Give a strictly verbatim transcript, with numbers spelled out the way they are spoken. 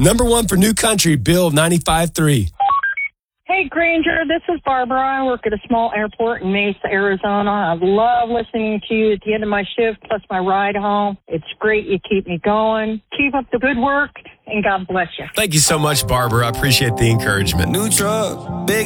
Number one for New Country, Bill ninety-five three. Hey, Granger, this is Barbara. I work at a small airport in Mesa, Arizona. I love listening to you at the end of my shift, plus my ride home. It's great. You keep me going. Keep up the good work, and God bless you. Thank you so much, Barbara. I appreciate the encouragement. New truck, big